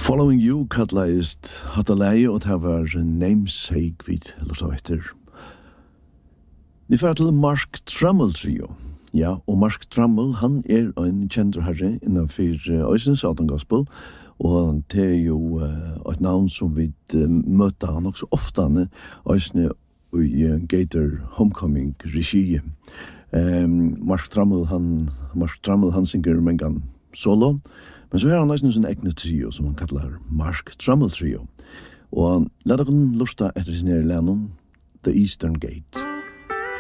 Following You kallaist hatta leie og det var namesake vid lorta etter. Vi fer til Mark Trummell Trio. Ja, og Mark Trummell, han en kjender herre innanfor Øysens Southern Gospel, og det jo et navn som vi møter han også ofte, Øysene i Gator Homecoming-regie. Mark Trummell, han synger mengan solo, men så han også en egen trio som han kallar Mark Trummell Trio. Og la dere lusta etter sin her lennom, The Eastern Gate.